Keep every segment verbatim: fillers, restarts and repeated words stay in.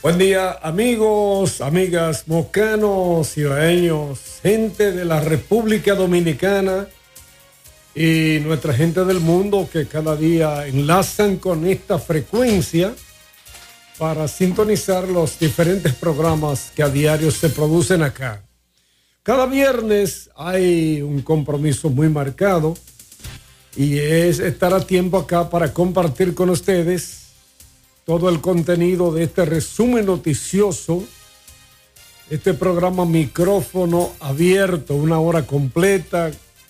Buen día, amigos, amigas, mocanos, ciudadanos, gente de la República Dominicana y nuestra gente del mundo que cada día enlazan con esta frecuencia para sintonizar los diferentes programas que a diario se producen acá. Cada viernes hay un compromiso muy marcado y es estar a tiempo acá para compartir con ustedes todo el contenido de este resumen noticioso, este programa Micrófono Abierto, una hora completa,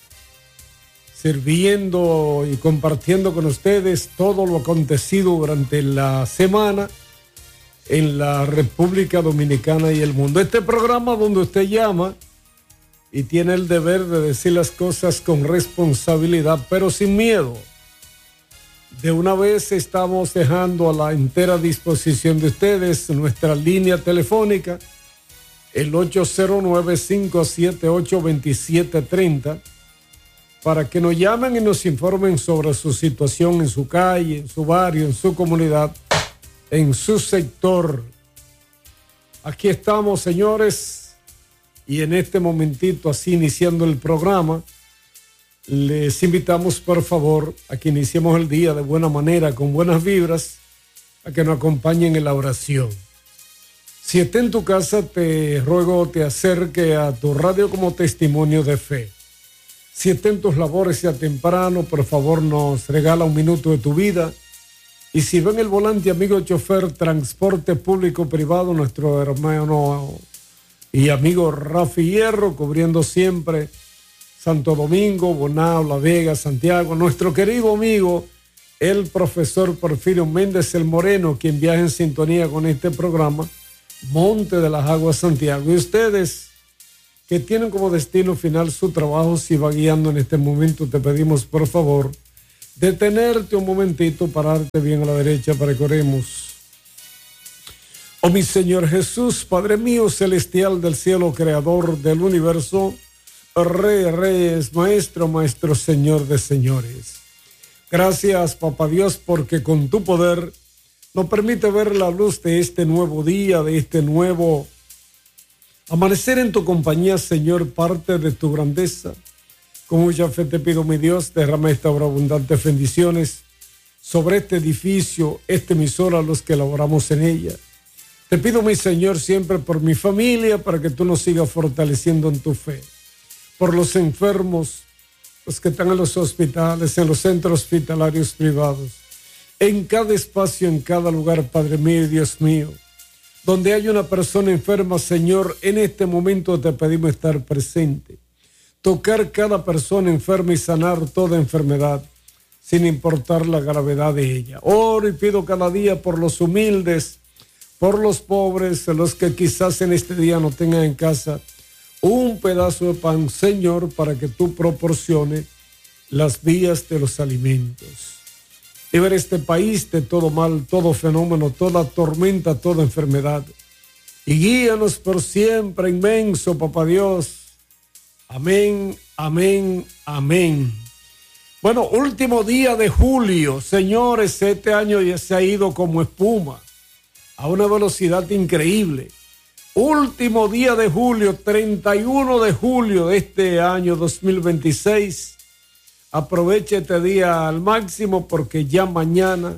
sirviendo y compartiendo con ustedes todo lo acontecido durante la semana en la República Dominicana y el mundo. Este programa donde usted llama y tiene el deber de decir las cosas con responsabilidad, pero sin miedo. De una vez estamos dejando a la entera disposición de ustedes nuestra línea telefónica, el ocho cero nueve, cinco siete ocho, dos siete tres cero, para que nos llamen y nos informen sobre su situación en su calle, en su barrio, en su comunidad, en su sector. Aquí estamos, señores, y en este momentito, así iniciando el programa, les invitamos, por favor, a que iniciemos el día de buena manera, con buenas vibras, a que nos acompañen en la oración. Si está en tu casa, te ruego te acerque a tu radio como testimonio de fe. Si está en tus labores ya temprano, por favor, nos regala un minuto de tu vida. Y si ven el volante, amigo chofer, transporte público privado, nuestro hermano y amigo Rafi Hierro, cubriendo siempre Santo Domingo, Bonao, La Vega, Santiago, nuestro querido amigo, el profesor Porfirio Méndez el Moreno, quien viaja en sintonía con este programa, Monte de las Aguas, Santiago. Y ustedes que tienen como destino final su trabajo, si va guiando en este momento, te pedimos por favor detenerte un momentito, pararte bien a la derecha para que oremos. Oh mi Señor Jesús, Padre mío celestial del cielo, creador del universo, Rey de Reyes, Maestro, Maestro, Señor de Señores. Gracias, Papá Dios, porque con tu poder nos permite ver la luz de este nuevo día, de este nuevo amanecer en tu compañía, Señor, parte de tu grandeza. Con mucha fe te pido, mi Dios, derrama esta obra abundantes bendiciones sobre este edificio, esta emisora, los que laboramos en ella. Te pido, mi Señor, siempre por mi familia, para que tú nos sigas fortaleciendo en tu fe. Por los enfermos, los que están en los hospitales, en los centros hospitalarios privados, en cada espacio, en cada lugar, Padre mío y Dios mío, donde hay una persona enferma, Señor, en este momento te pedimos estar presente, tocar cada persona enferma y sanar toda enfermedad, sin importar la gravedad de ella. Oro y pido cada día por los humildes, por los pobres, los que quizás en este día no tengan en casa un pedazo de pan, Señor, para que tú proporciones las vías de los alimentos. Libera este país de todo mal, todo fenómeno, toda tormenta, toda enfermedad. Y guíanos por siempre, inmenso, Papá Dios. Amén, amén, amén. Bueno, último día de julio. Señores, este año ya se ha ido como espuma, a una velocidad increíble. Último día de julio, treinta y uno de julio de este año dos mil veintiséis. Aproveche este día al máximo porque ya mañana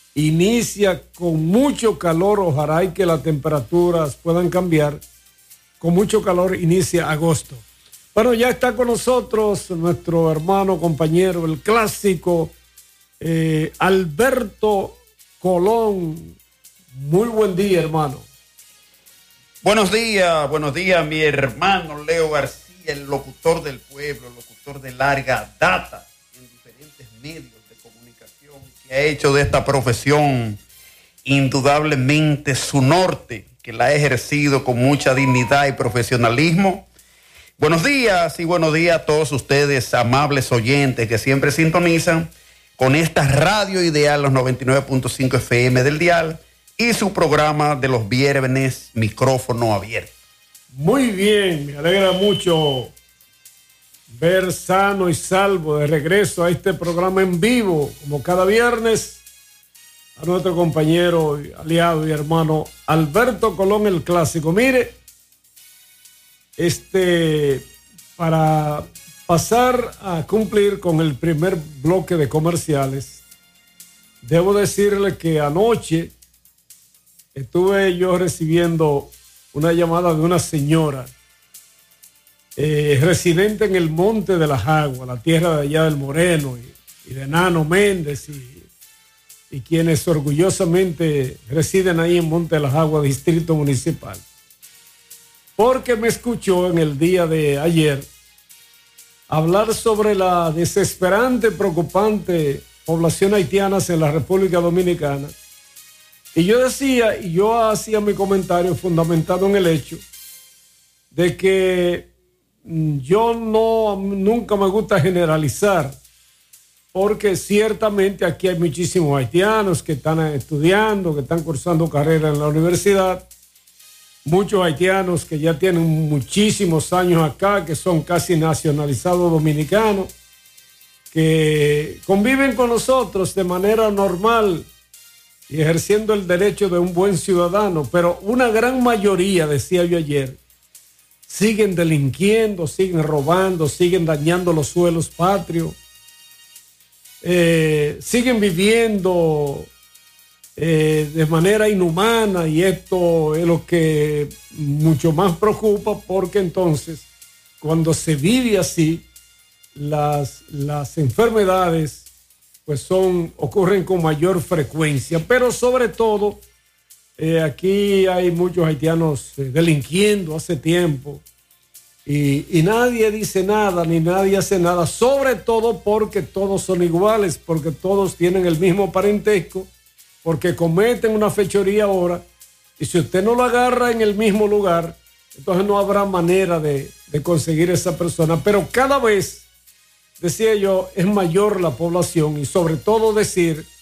inicia con mucho calor. Ojalá y que las temperaturas puedan cambiar. Con mucho calor inicia agosto. Bueno, ya está con nosotros nuestro hermano, compañero, el clásico eh, Alberto Colón. Muy buen día, hermano. Buenos días, buenos días, mi hermano Leo García, el locutor del pueblo, locutor de larga data en diferentes medios de comunicación, que ha hecho de esta profesión indudablemente su norte, que la ha ejercido con mucha dignidad y profesionalismo. Buenos días y buenos días a todos ustedes, amables oyentes que siempre sintonizan con esta radio ideal, los noventa y nueve punto cinco F M del dial, y su programa de los viernes, Micrófono Abierto. Muy bien, me alegra mucho ver sano y salvo de regreso a este programa en vivo, como cada viernes, a nuestro compañero, aliado y hermano Alberto Colón, el clásico. Mire, este, para pasar a cumplir con el primer bloque de comerciales, debo decirle que anoche estuve yo recibiendo una llamada de una señora eh, residente en el Monte de las Aguas, la tierra de allá del Moreno y, y de Nano Méndez y, y quienes orgullosamente residen ahí en Monte de las Aguas, distrito municipal. Porque me escuchó en el día de ayer hablar sobre la desesperante, preocupante población haitiana en la República Dominicana. Y yo decía, y yo hacía mi comentario fundamentado en el hecho de que yo no, nunca me gusta generalizar, porque ciertamente aquí hay muchísimos haitianos que están estudiando, que están cursando carrera en la universidad, muchos haitianos que ya tienen muchísimos años acá, que son casi nacionalizados dominicanos, que conviven con nosotros de manera normal y ejerciendo el derecho de un buen ciudadano, pero una gran mayoría, decía yo ayer, siguen delinquiendo, siguen robando, siguen dañando los suelos patrios, eh, siguen viviendo eh, de manera inhumana, y esto es lo que mucho más preocupa, porque entonces cuando se vive así, las, las enfermedades pues son, ocurren con mayor frecuencia, pero sobre todo eh, aquí hay muchos haitianos eh, delinquiendo hace tiempo y, y nadie dice nada ni nadie hace nada, sobre todo porque todos son iguales, porque todos tienen el mismo parentesco, porque cometen una fechoría ahora, y si usted no lo agarra en el mismo lugar, entonces no habrá manera de, de conseguir esa persona. Pero cada vez, decía yo, es mayor la población, y sobre todo decir